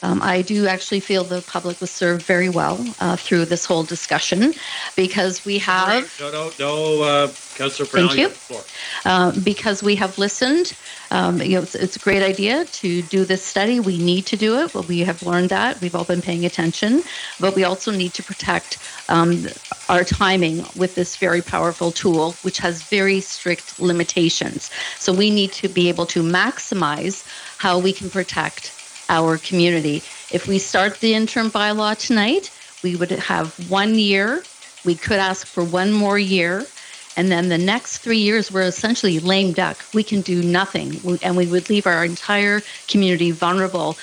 I do actually feel the public was served very well through this whole discussion because we have... No, Councillor Brown, Thank you. you have the floor. Because we have listened. It's a great idea to do this study. We need to do it. Well, we have learned that. We've all been paying attention. But we also need to protect our timing with this very powerful tool, which has very strict limitations. So we need to be able to maximize how we can protect our community. If we start the interim bylaw tonight, we would have 1 year. We could ask for 1 more year. And then the next 3 years, we're essentially lame duck. We can do nothing. And we would leave our entire community vulnerable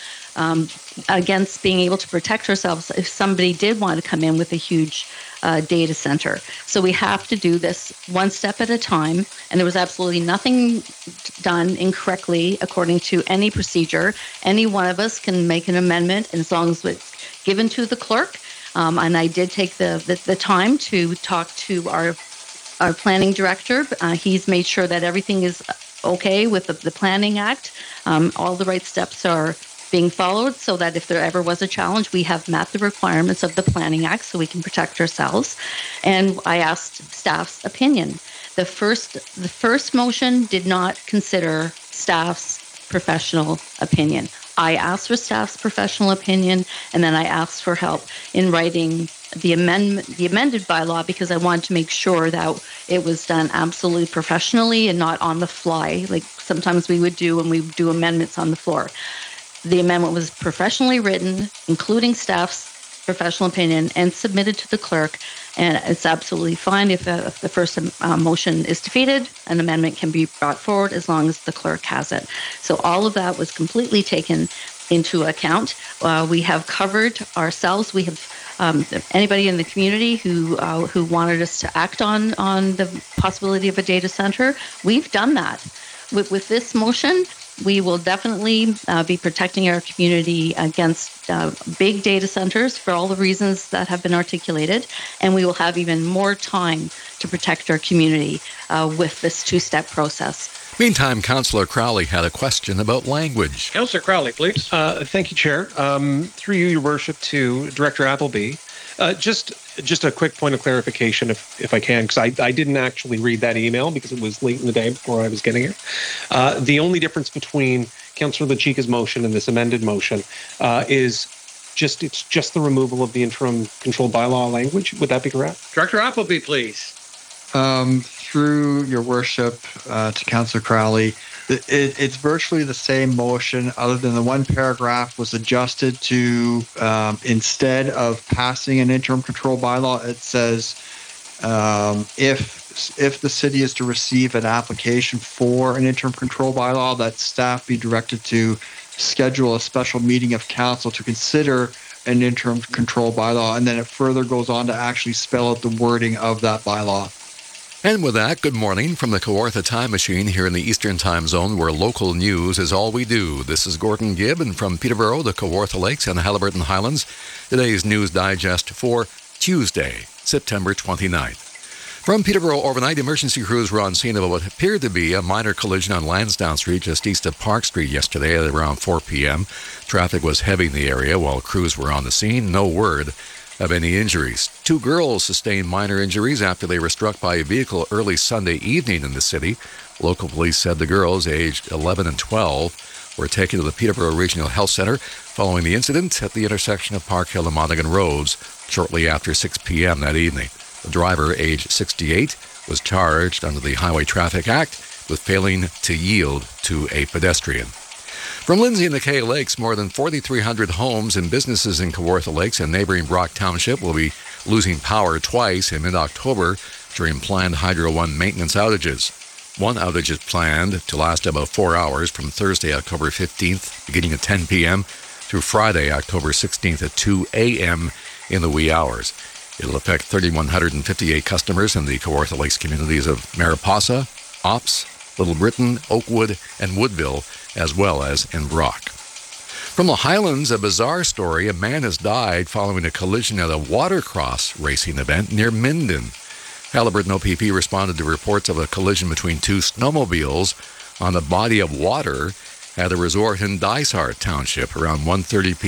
against being able to protect ourselves if somebody did want to come in with a huge data center. So we have to do this one step at a time. And there was absolutely nothing done incorrectly according to any procedure. Any one of us can make an amendment, and as long as it's given to the clerk. And I did take the time to talk to our planning director. He's made sure that everything is okay with the Planning Act. All the right steps are being followed so that if there ever was a challenge, we have met the requirements of the Planning Act so we can protect ourselves. And I asked staff's opinion. The first motion did not consider staff's professional opinion. I asked for staff's professional opinion, and then I asked for help in writing the amended bylaw because I wanted to make sure that it was done absolutely professionally and not on the fly, like sometimes we would do when we do amendments on the floor. The amendment was professionally written, including staff's professional opinion, and submitted to the clerk. And it's absolutely fine if the first motion is defeated, an amendment can be brought forward as long as the clerk has it. So all of that was completely taken into account. We have covered ourselves. We have anybody in the community who wanted us to act on the possibility of a data center. We've done that. With this motion, we will definitely be protecting our community against big data centers for all the reasons that have been articulated, and we will have even more time to protect our community with this two-step process. Meantime, Councillor Crowley had a question about language. Councillor Crowley, please. Thank you, Chair. Through you, Your Worship, to Director Appleby. Just a quick point of clarification, if I can, because I didn't actually read that email because it was late in the day before I was getting here. The only difference between Councillor LaChica's motion and this amended motion is just the removal of the interim control bylaw language. Would that be correct? Director Appleby, please. Through Your Worship to Councillor Crowley, it's virtually the same motion other than the one paragraph was adjusted to instead of passing an interim control bylaw, it says if the city is to receive an application for an interim control bylaw, that staff be directed to schedule a special meeting of council to consider an interim control bylaw, and then it further goes on to actually spell out the wording of that bylaw. And with that, good morning from the Kawartha Time Machine here in the Eastern Time Zone, where local news is all we do. This is Gordon Gibb, and from Peterborough, the Kawartha Lakes, and the Haliburton Highlands, today's News Digest for Tuesday, September 29th. From Peterborough overnight, emergency crews were on scene of what appeared to be a minor collision on Lansdowne Street just east of Park Street yesterday at around 4 p.m. Traffic was heavy in the area while crews were on the scene. No word of any injuries. 2 girls sustained minor injuries after they were struck by a vehicle early Sunday evening in the city. Local police said the girls, aged 11 and 12, were taken to the Peterborough Regional Health Centre following the incident at the intersection of Park Hill and Monaghan Roads shortly after 6 p.m. that evening. The driver, aged 68, was charged under the Highway Traffic Act with failing to yield to a pedestrian. From Lindsay and the Kay Lakes, more than 4,300 homes and businesses in Kawartha Lakes and neighboring Brock Township will be losing power twice in mid-October during planned Hydro One maintenance outages. One outage is planned to last about 4 hours from Thursday, October 15th, beginning at 10 p.m. through Friday, October 16th at 2 a.m. in the wee hours. It'll affect 3,158 customers in the Kawartha Lakes communities of Mariposa, Ops, Little Britain, Oakwood, and Woodville, as well as in Brock. From the Highlands, a bizarre story. A man has died following a collision at a watercross racing event near Minden. Haliburton OPP responded to reports of a collision between 2 snowmobiles on a body of water at a resort in Dysart Township around 1:30 p.m.